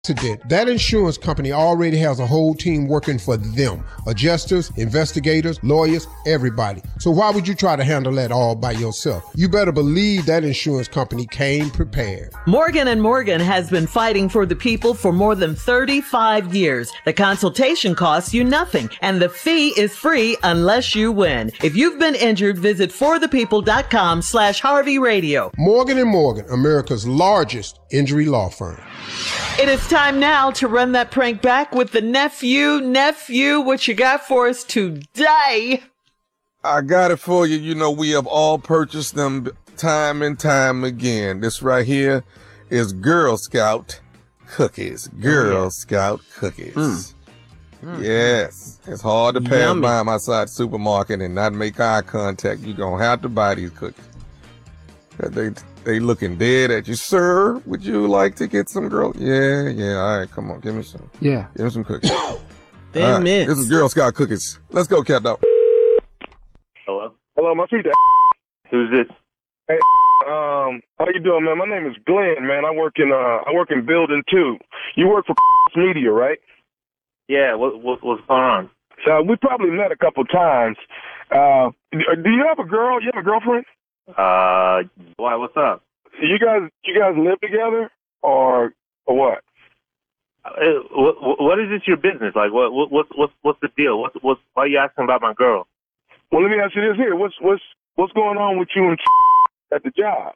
accident, that insurance company already has a whole team working for them. Adjusters, investigators, lawyers, everybody. So why would you try to handle that all by yourself? You better believe that insurance company came prepared. Morgan & Morgan has been fighting for the people for more than 35 years. The consultation costs you nothing, and the fee is free unless you win. If you've been injured, visit forthepeople.com/Harvey Radio. Morgan & Morgan, America's largest injury law firm. It is time now to run that prank back with the nephew. Nephew, what you got for us today? I got it for you. You know, we have all purchased them time and time again. This right here is Girl Scout cookies. Girl Scout cookies. Yes. It's hard to pass by them outside the supermarket and not make eye contact. You're going to have to buy these cookies. They looking dead at you. Sir, would you like to get some girl? Yeah. All right, come on. Give me some. Yeah. Give me some cookies. Damn it. This is Girl Scout cookies. Let's go, cat dog. Hello, my sweet. Who's this? Hey, how you doing, man? My name is Glenn, man. I work in Building 2. You work for Media, right? Yeah. What's going on? So we probably met a couple times. Do you have a girl? You have a girlfriend? Why? What's up? You guys live together or what? What is this your business? Like, what's the deal? Why are you asking about my girl? Well, let me ask you this here. What's going on with you and at the job?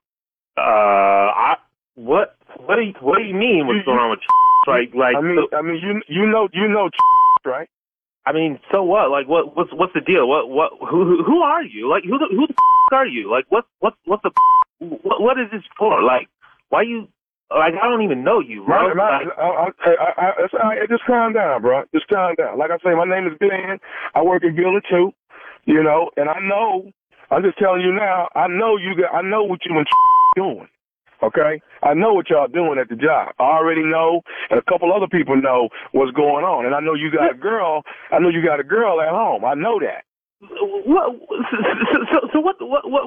What do you mean? What's going on with like? I mean, you know, right? I mean, so what? Like, what's the deal? Who are you? Like, who the are you? Like, what is this for? Like, why you? Like, I don't even know you, bro. Just calm down, bro. Just calm down. Like I say, my name is Glenn. I work in Building 2. You know, and I know. I'm just telling you now. I know what you and doing. Okay? I know what y'all doing at the job. I already know, and a couple other people know what's going on. And I know you got a girl. I know you got a girl at home. I know that. What? So what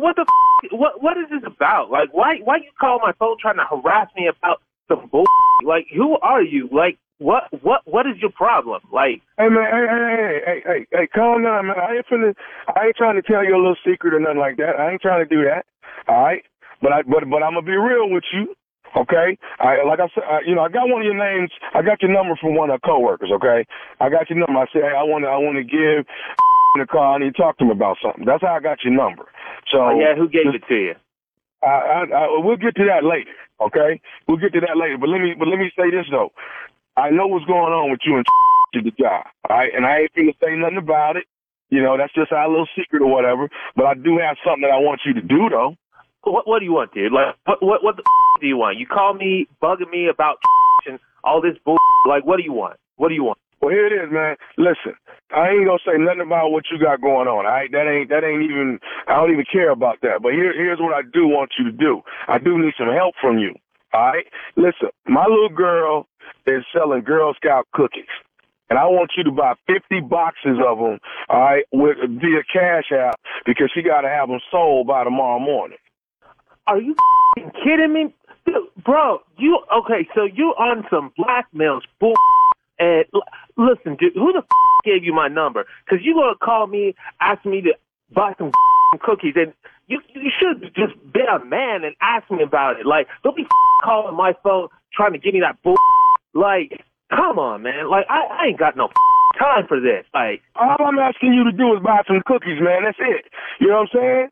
is this about? Like, why you call my phone trying to harass me about some bull? Like, who are you? Like, what is your problem? Like, hey man, hey, calm down, man. I ain't trying to tell you a little secret or nothing like that. I ain't trying to do that. All right. But I'm gonna be real with you, okay? Like I said, I got one of your names. I got your number from one of the coworkers, okay? I got your number. I said, hey, I want to give the call. I need to talk to him about something. That's how I got your number. So yeah, who gave it to you? We'll get to that later, okay? We'll get to that later. But let me say this though. I know what's going on with you and to the job, all right? And I ain't gonna say nothing about it. You know, that's just our little secret or whatever. But I do have something that I want you to do though. What do you want, dude? Like, what the do you want? You call me, bugging me about and all this bull. Like, what do you want? What do you want? Well, here it is, man. Listen, I ain't gonna say nothing about what you got going on. All right, that ain't even. I don't even care about that. But here's what I do want you to do. I do need some help from you. All right, listen. My little girl is selling Girl Scout cookies. And I want you to buy 50 boxes of them, all right, via Cash App because she got to have them sold by tomorrow morning. Are you kidding me? Dude, bro, so you on some blackmail bull. And listen, dude, who the gave you my number? Because you going to call me, ask me to buy some cookies, and you should just be a man and ask me about it. Like, don't be calling my phone trying to give me that bull. Like, come on, man. Like, I ain't got no time for this. Like, all I'm asking you to do is buy some cookies, man. That's it. You know what I'm saying?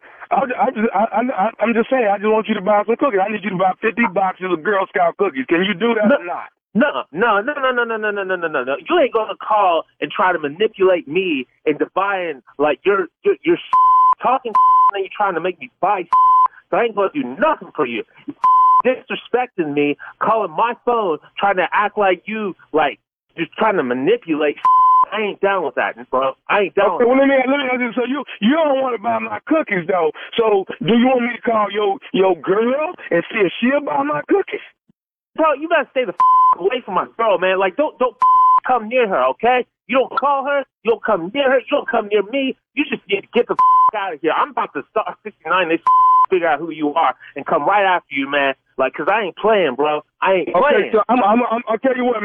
I'm just saying, I just want you to buy some cookies. I need you to buy 50 boxes of Girl Scout cookies. Can you do that or not? No. You ain't gonna call and try to manipulate me into buying, like, you're talking and you're trying to make me buy. So I ain't gonna do nothing for you. Disrespecting me, calling my phone, trying to act like you, like, just trying to manipulate. I ain't down with that, bro. I ain't down with that. Well, let me ask you, so you don't want to buy my cookies, though. So do you want me to call your girl and see if she'll buy my cookies? Bro, you better stay the away from my girl, man. Like, don't come near her, okay? You don't call her. You don't come near her. You don't come near me. You just need to get the out of here. I'm about to start 69. They figure out who you are and come right after you, man. Like, 'cause I ain't playing, bro. I ain't Okay, playing. so I'll tell you what,